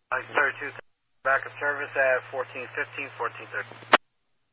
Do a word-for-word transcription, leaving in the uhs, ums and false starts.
Like thirty-two, backup service at fourteen fifteen, fourteen thirty.